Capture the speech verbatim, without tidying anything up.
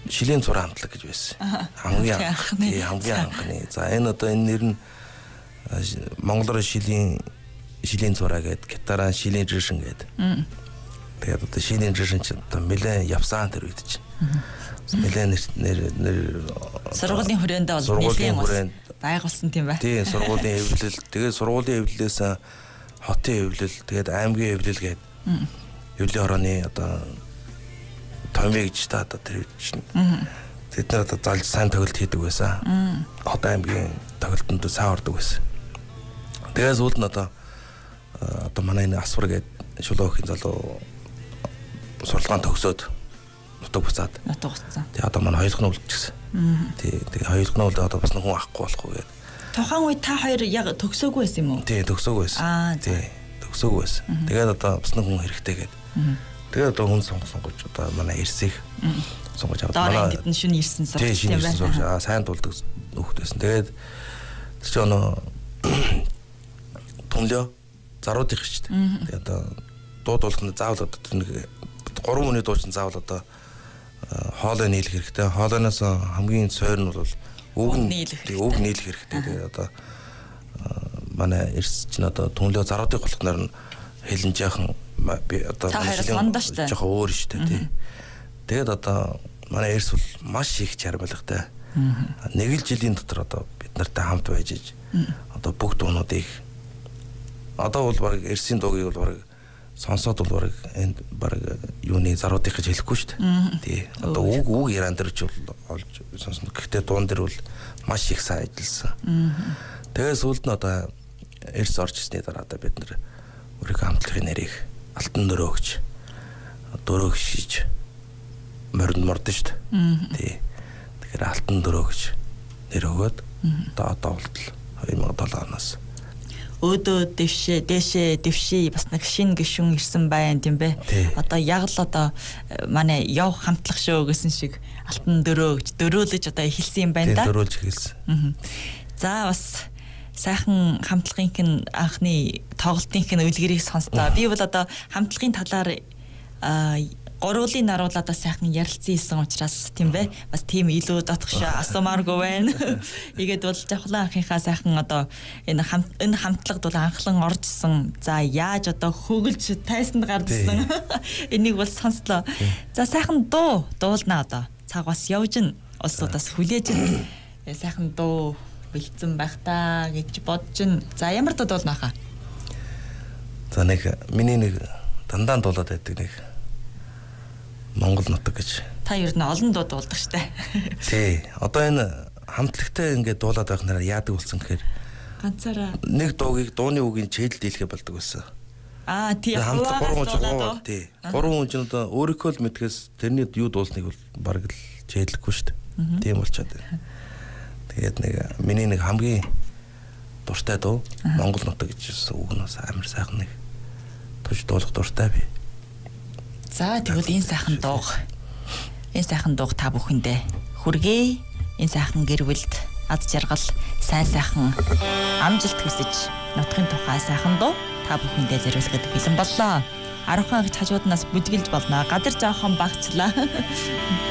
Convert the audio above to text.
Шилийн цураа хамтлаг гэж байсан. Хамгийн анхны хамгийн анхны. За энэ одоо энэ нэр нь монголоор шилийн шилийн цураа гэдэг, гитараа шилийн жишин гэдэг. Тэгээд одоо шилийн жишин ч одоо нэлээд явсан тэр үед чинь. Нэлээд нэр нэр сургуулийн хүрээндээ бол сургуулийн хүрээнд байгуулсан тийм бай. Тийм сургуулийн эвлэл, тэгээд сургуулийн эвлэлээс хотын эвлэл, тэгээд аймгийн эвлэл гэдэг. Эвлэлийн хорооны одоо томьёо гэж та одоо тэр үед чинь. Тэд нар одоо залж сайн тоглолт хийдэг байсан. Хот аймгийн тоглолтонд сайн ордог байсан. Тэгээд сүүлд нь одоо одоо манай энэ асвар гэдэг шулуухийн залуу сурлагаан төгсөөд нутаг буцаад. Нутаг буцсан. Тэгээ одоо манай хоёулах нь үлдчихсэн. Тий, тэгээ хоёулах нь бол одоо бас нэг хүн авахгүй болохгүй гэдэг. Тухайн үед та хоёр яг төгсөөгүй байсан юм уу? Тий, төгсөөгүй байсан. Тий, төгсөөгүй байсан. Тэгээд одоо бас нэг хүн хэрэгтэй гэдэг. Тэгээд одоо хүн сонгосон гэж одоо манай эрсэх сонгож аваад манай энд шүн ирсэн сурч тийм байна. Аа, сайн дуулдаг нөхд байсан. Тэгээд тэр чинь оноо тунлё заруудын шүү дээ. Тэгээд одоо дуудуулах нь заавал одоо тэр нэг гурван хүний дуучин заавал одоо хоолой нийлэх хэрэгтэй. Хоолойноос хамгийн сойр нь бол үг нийлэх үг нийлэх хэрэгтэй. Тэгээд одоо манай эрс чинь одоо тунлё заруудын голхноор нь хэлэн жаахан би одоо жоохон өөр шүү дээ тий. Тэгээд одоо манай эрс бол маш их чармайлгатай. Нэг л жилийн дотор одоо бид нартай хамт байж иж одоо бүх дуунуудыг одоо бол баг эрсийн дуугийг бол баг сонсоод бол баг энд баг юуны заруудыг гэж хэлэхгүй шүү дээ. Тий. Одоо үг үг яран дэрч бол олж сонсно. Гэхдээ дуун дээр бол маш их сайн ажилласан. Тэгээд сүүлд нь одоо эрс орж ирсний дараа одоо бид нэр өөрийнхөө хамтлагын нэрийг алтан дөрөө гэж дөрөө шиж морин мордон шүү дээ. Тий. Тэгэхээр алтан дөрөө гэж нэр өгөөд одоо одоо бол two thousand seven оноос өөдөө дэвшээ дэшээ дэвшээ бас нэг шин гишүүн ирсэн байна тийм бэ. Одоо яг л одоо манай явах хамтлах шүү гэсэн шиг алтан дөрөө гэж дөрөөлөж одоо эхэлсэн юм байна да. Дөрөөлж эхэлсэн. За бас сайхан хамтлагын анхны тоглолтын үлгэрийг сонслоо. Би бол одоо хамтлагын талаар гурвуулын наруулаад бас сайхан ярилцсан исэн учраас тийм бэ. Бас тийм илүү дотгошоо асуумааргүй байна. Игээд бол жавхлан анхынхаа сайхан одоо энэ хамт энэ хамтлагт бол анхлан оржсон. За яаж одоо хөглж тайсанд гардсан. Энийг бол сонслоо. За сайхан дуу дуулнаа одоо. Цаг бас явж н улсуудаас хүлээж н сайхан дуу бэлдсэн байх та гэж бодож н. За ямар дуу дуулнаа хаа? За нэг миний нэг дандаа дуулаад байдаг нэг Монгол нутаг гэж. Та ер нь олон дуу дуулдаг штэ. Тий. Одоо энэ хамтлагтай ингээд дуулаад байх нараа яадаг болсон гэхээр ганцаараа нэг дуугийг дууны үгийн чэйдэлд дийлэхэ болдог байсан. Аа тий. Хамтлаг гурван хүн тий. Гурван хүн ч одоо өөрийнхөө л мэдгээс тэрний юу дуусныг бол бараг л чэйдлэхгүй штэ. Тийм болчиход байна. Тэгээд нэг миний нэг хамгийн дуртай дуу Монгол нутаг гэж үг нь амар сайхан нэг туж дуулах дуртай би. За тэгвэл энэ сайхан дуу. Энэ сайхан дуу та бүхэндээ хүргэе. Энэ сайхан гэр бүлд аз жаргал, сайн сайхан амжилт хүсэж нутгийн тухай сайхан дуу та бүхэндээ зориулахад бэлэн боллоо. Аравхан гэж хажууднаас бүжгэлж болно. Газар жоохон багчлаа.